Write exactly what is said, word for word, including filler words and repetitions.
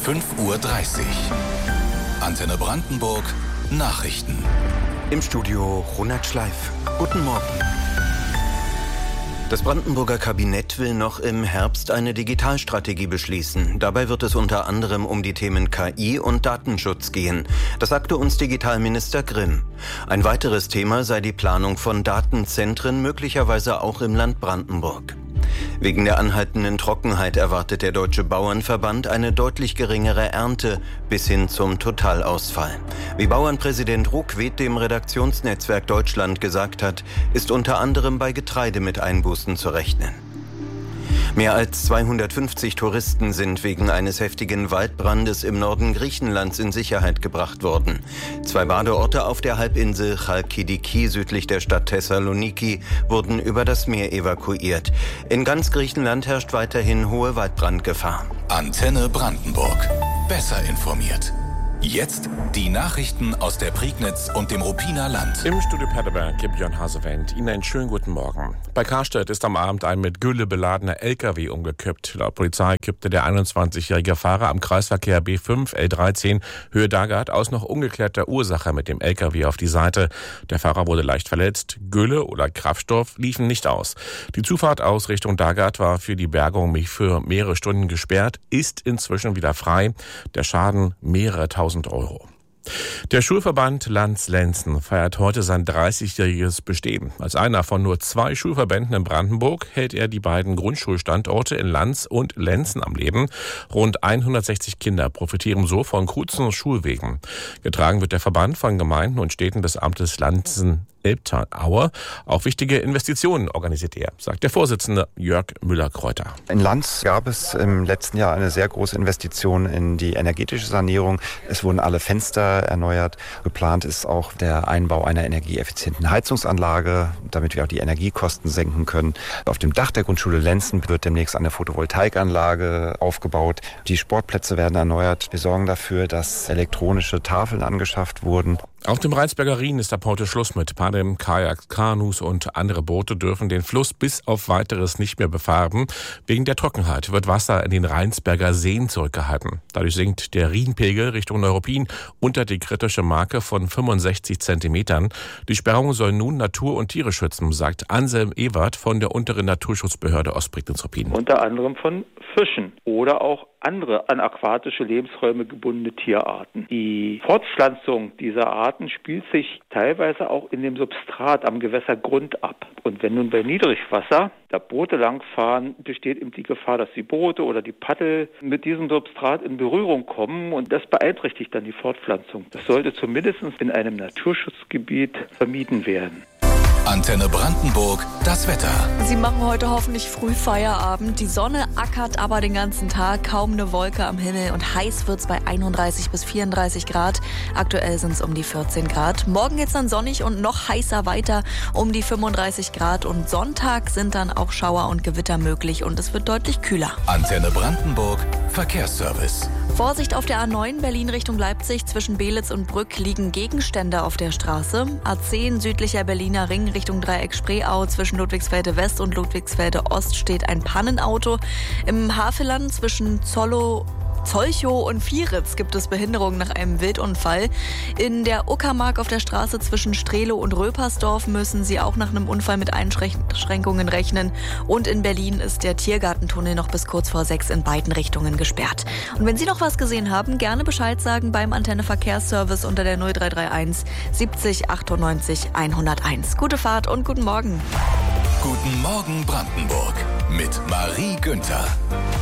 fünf Uhr dreißig. Antenne Brandenburg, Nachrichten. Im Studio Ronald Schleif. Guten Morgen. Das Brandenburger Kabinett will noch im Herbst eine Digitalstrategie beschließen. Dabei wird es unter anderem um die Themen K I und Datenschutz gehen. Das sagte uns Digitalminister Grimm. Ein weiteres Thema sei die Planung von Datenzentren, möglicherweise auch im Land Brandenburg. Wegen der anhaltenden Trockenheit erwartet der Deutsche Bauernverband eine deutlich geringere Ernte bis hin zum Totalausfall. Wie Bauernpräsident Ruckwied dem Redaktionsnetzwerk Deutschland gesagt hat, ist unter anderem bei Getreide mit Einbußen zu rechnen. Mehr als zweihundertfünfzig Touristen sind wegen eines heftigen Waldbrandes im Norden Griechenlands in Sicherheit gebracht worden. Zwei Badeorte auf der Halbinsel Chalkidiki südlich der Stadt Thessaloniki wurden über das Meer evakuiert. In ganz Griechenland herrscht weiterhin hohe Waldbrandgefahr. Antenne Brandenburg. Besser informiert. Jetzt die Nachrichten aus der Prignitz und dem Ruppiner Land. Im Studio Paderberg, Björn Hasewend. Ihnen einen schönen guten Morgen. Bei Karstadt ist am Abend ein mit Gülle beladener L K W umgekippt. Laut Polizei kippte der einundzwanzigjährige Fahrer am Kreisverkehr B fünf L dreizehn Höhe Dagat aus noch ungeklärter Ursache mit dem L K W auf die Seite. Der Fahrer wurde leicht verletzt. Gülle oder Kraftstoff liefen nicht aus. Die Zufahrt aus Richtung Dagat war für die Bergung für mehrere Stunden gesperrt, ist inzwischen wieder frei. Der Schaden mehrere tausend Euro. Der Schulverband Lanz-Lenzen feiert heute sein dreißigjähriges Bestehen. Als einer von nur zwei Schulverbänden in Brandenburg hält er die beiden Grundschulstandorte in Lanz und Lenzen am Leben. Rund hundertsechzig Kinder profitieren so von kurzen Schulwegen. Getragen wird der Verband von Gemeinden und Städten des Amtes Lanzen-Elbtal-Aue. Auch wichtige Investitionen organisiert er, sagt der Vorsitzende Jörg Müller-Kräuter. In Lanz gab es im letzten Jahr eine sehr große Investition in die energetische Sanierung. Es wurden alle Fenster erneuert. Geplant ist auch der Einbau einer energieeffizienten Heizungsanlage, damit wir auch die Energiekosten senken können. Auf dem Dach der Grundschule Lenzen wird demnächst eine Photovoltaikanlage aufgebaut. Die Sportplätze werden erneuert. Wir sorgen dafür, dass elektronische Tafeln angeschafft wurden. Auf dem Rheinsberger Rhein ist ab heute Schluss mit Paddeln, Kajaks, Kanus und andere Boote dürfen den Fluss bis auf Weiteres nicht mehr befahren. Wegen der Trockenheit wird Wasser in den Rheinsberger Seen zurückgehalten. Dadurch sinkt der Rhinpegel Richtung Neuruppin unter die kritische Marke von fünfundsechzig Zentimetern. Die Sperrung soll nun Natur und Tiere schützen, sagt Anselm Ewert von der unteren Naturschutzbehörde Ostprignitz-Ruppin. Unter anderem von Fischen oder auch andere an aquatische Lebensräume gebundene Tierarten. Die Fortpflanzung dieser Arten spielt sich teilweise auch in dem Substrat am Gewässergrund ab. Und wenn nun bei Niedrigwasser da Boote langfahren, besteht eben die Gefahr, dass die Boote oder die Paddel mit diesem Substrat in Berührung kommen und das beeinträchtigt dann die Fortpflanzung. Das sollte zumindest in einem Naturschutzgebiet vermieden werden. Antenne Brandenburg, das Wetter. Sie machen heute hoffentlich früh Feierabend. Die Sonne ackert aber den ganzen Tag. Kaum eine Wolke am Himmel und heiß wird's bei einunddreißig bis vierunddreißig Grad. Aktuell sind es um die vierzehn Grad. Morgen geht's dann sonnig und noch heißer weiter um die fünfunddreißig Grad. Und Sonntag sind dann auch Schauer und Gewitter möglich und es wird deutlich kühler. Antenne Brandenburg, Verkehrsservice. Vorsicht auf der A neun Berlin Richtung Leipzig. Zwischen Belitz und Brück liegen Gegenstände auf der Straße. A zehn südlicher Berliner Ring Richtung Dreieck Spreeau. Zwischen Ludwigsfelde West und Ludwigsfelde Ost steht ein Pannenauto. Im Havelland zwischen Zollow Zolchow und Vieritz gibt es Behinderungen nach einem Wildunfall. In der Uckermark auf der Straße zwischen Strehlow und Röpersdorf müssen sie auch nach einem Unfall mit Einschränkungen rechnen. Und in Berlin ist der Tiergartentunnel noch bis kurz vor sechs in beiden Richtungen gesperrt. Und wenn Sie noch was gesehen haben, gerne Bescheid sagen beim Antenne Verkehrsservice unter der null drei drei eins siebzig achtundneunzig hunderteins. Gute Fahrt und guten Morgen. Guten Morgen Brandenburg mit Marie Günther.